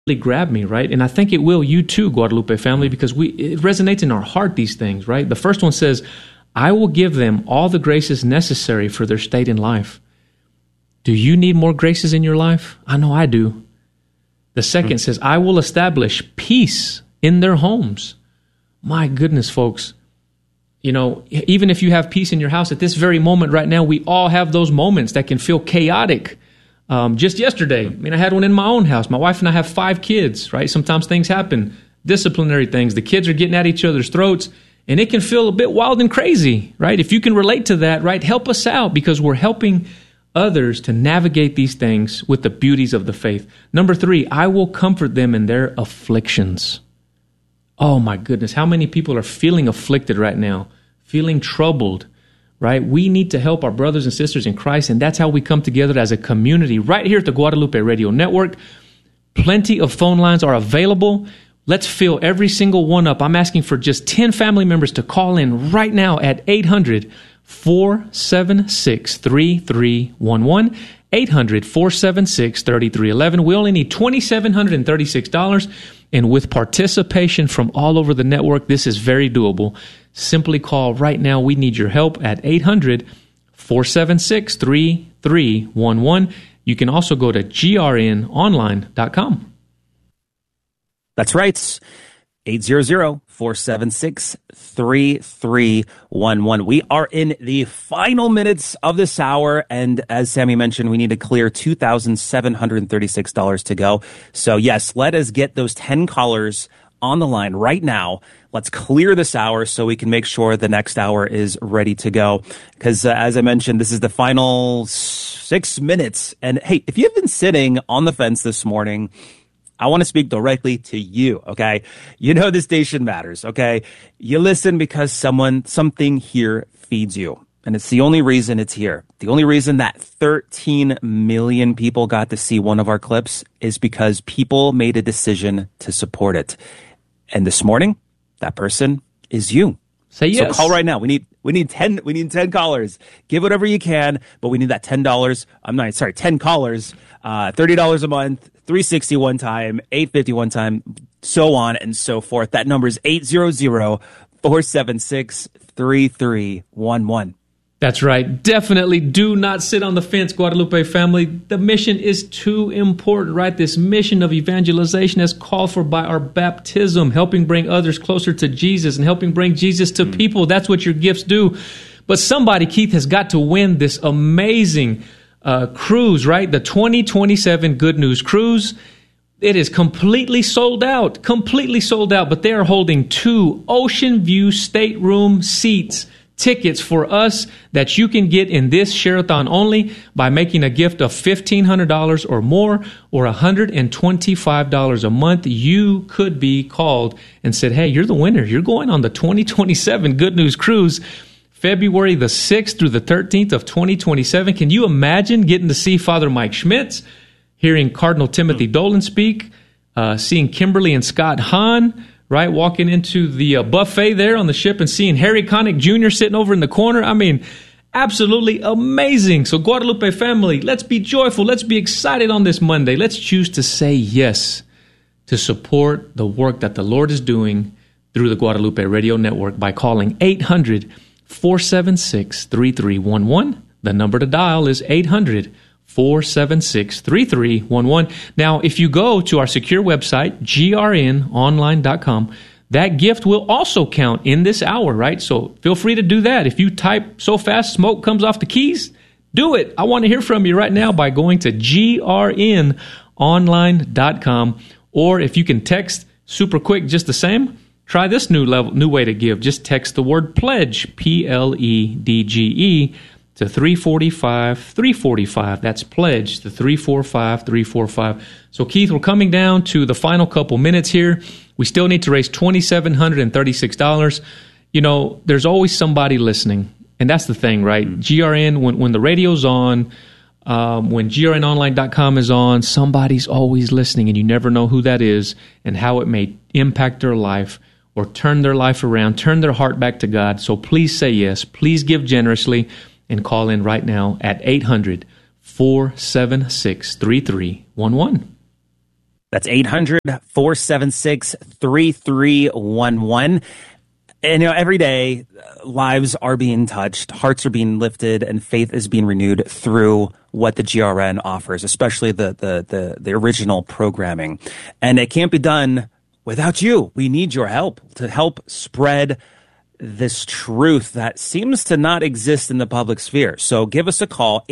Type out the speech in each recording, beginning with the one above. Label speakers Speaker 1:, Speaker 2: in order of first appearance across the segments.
Speaker 1: grabbed me, right? And I think it will you too, Guadalupe family, because it resonates in our heart, these things, right? The first one says, I will give them all the graces necessary for their state in life. Do you need more graces in your life? I know I do. The second says, I will establish peace in their homes. My goodness, folks. You know, even if you have peace in your house at this very moment right now, we all have those moments that can feel chaotic. Just yesterday, I had one in my own house. My wife and I have 5 kids, right? Sometimes things happen, disciplinary things. The kids are getting at each other's throats, and it can feel a bit wild and crazy, right? If you can relate to that, right, help us out, because we're helping others to navigate these things with the beauties of the faith. Number 3, I will comfort them in their afflictions. Oh my goodness, how many people are feeling afflicted right now, feeling troubled, right? We need to help our brothers and sisters in Christ, and that's how we come together as a community right here at the Guadalupe Radio Network. Plenty of phone lines are available. Let's fill every single one up. I'm asking for just 10 family members to call in right now at 800-476-3311, 800-476-3311. We only need $2,736, and with participation from all over the network, this is very doable. Simply call right now. We need your help at 800-476-3311. You can also go to grnonline.com.
Speaker 2: That's right. 800-476-3311. We are in the final minutes of this hour, and as Sammy mentioned, we need to clear $2,736 to go. So yes, let us get those 10 callers on the line right now. Let's clear this hour so we can make sure the next hour is ready to go. Because as I mentioned, this is the final 6 minutes. And hey, if you've been sitting on the fence this morning, I want to speak directly to you, okay? You know this station matters, okay? You listen because something here feeds you. And it's the only reason it's here. The only reason that 13 million people got to see one of our clips is because people made a decision to support it. And this morning, that person is you.
Speaker 1: Say yes.
Speaker 2: So call right now. We need 10 callers. Give whatever you can, but we need that $10. 10 callers. $30 a month, $360 one time, $850 one time, so on and so forth. That number is 800-476-3311.
Speaker 1: That's right. Definitely do not sit on the fence, Guadalupe family. The mission is too important, right? This mission of evangelization is called for by our baptism, helping bring others closer to Jesus and helping bring Jesus to people. That's what your gifts do. But somebody, Keith, has got to win this amazing cruise, right? The 2027 Good News Cruise. It is completely sold out, but they are holding 2 ocean view stateroom seats, tickets for us that you can get in this Share-a-thon only by making a gift of $1,500 or more, or $125 a month. You could be called and said, hey, you're the winner. You're going on the 2027 Good News Cruise, February the 6th through the 13th of 2027. Can you imagine getting to see Father Mike Schmitz, hearing Cardinal Timothy Dolan speak, seeing Kimberly and Scott Hahn, right, walking into the buffet there on the ship and seeing Harry Connick Jr. sitting over in the corner? I mean, absolutely amazing. So Guadalupe family, let's be joyful. Let's be excited on this Monday. Let's choose to say yes to support the work that the Lord is doing through the Guadalupe Radio Network by calling 800-476-3311. The number to dial is 800-476-3311. Now, if you go to our secure website, grnonline.com, that gift will also count in this hour, right? So feel free to do that. If you type so fast smoke comes off the keys, do it. I want to hear from you right now by going to grnonline.com. Or if you can text super quick just the same, try this new way to give. Just text the word pledge, PLEDGE, to 345-345. That's pledge to 345-345. So Keith, we're coming down to the final couple minutes here. We still need to raise $2,736. You know, there's always somebody listening. And that's the thing, right? GRN, when the radio's on, when grnonline.com is on, somebody's always listening, and you never know who that is and how it may impact their life or turn their life around, turn their heart back to God. So please say yes. Please give generously and call in right now at 800-476-3311.
Speaker 2: That's 800-476-3311. And, every day, lives are being touched, hearts are being lifted, and faith is being renewed through what the GRN offers, especially the original programming. And it can't be done without you. We need your help to help spread this truth that seems to not exist in the public sphere. So give us a call,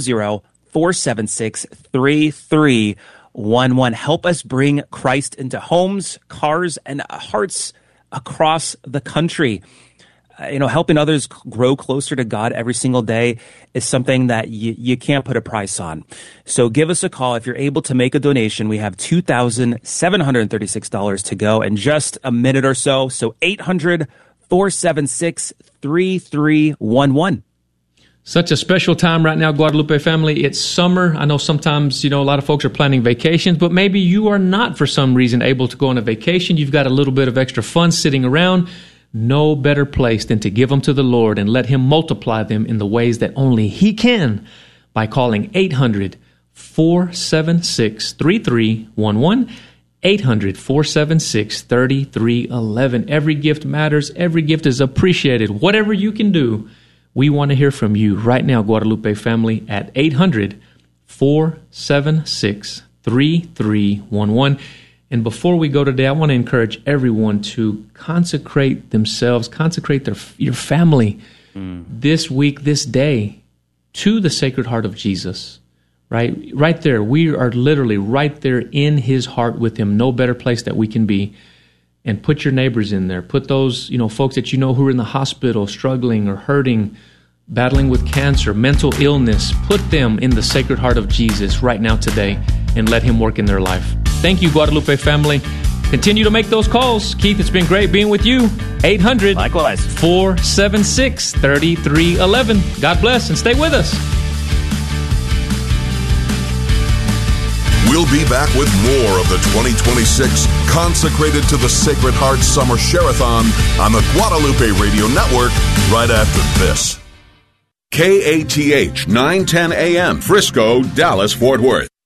Speaker 2: 800-476-3311. Help us bring Christ into homes, cars, and hearts across the country. Helping others grow closer to God every single day is something that you can't put a price on. So give us a call. If you're able to make a donation, we have $2,736 to go in just a minute or so. So 800-476-3311.
Speaker 1: Such a special time right now, Guadalupe family. It's summer. I know sometimes, a lot of folks are planning vacations, but maybe you are not for some reason able to go on a vacation. You've got a little bit of extra funds sitting around. No better place than to give them to the Lord and let Him multiply them in the ways that only He can by calling 800-476-3311. 800-476-3311. Every gift matters. Every gift is appreciated. Whatever you can do, we want to hear from you right now, Guadalupe family, at 800-476-3311. And before we go today, I want to encourage everyone to consecrate themselves, consecrate your family this week, this day, to the Sacred Heart of Jesus. Right there. We are literally right there in His heart with Him. No better place that we can be. And put your neighbors in there. Put those, folks that who are in the hospital, struggling or hurting, battling with cancer, mental illness. Put them in the Sacred Heart of Jesus right now today and let Him work in their life. Thank you, Guadalupe family. Continue to make those calls. Keith, it's been great being with you. 800-476-3311. God bless and stay with us.
Speaker 3: We'll be back with more of the 2026 Consecrated to the Sacred Heart Summer Share-a-thon on the Guadalupe Radio Network right after this. KATH 910 AM, Frisco, Dallas, Fort Worth.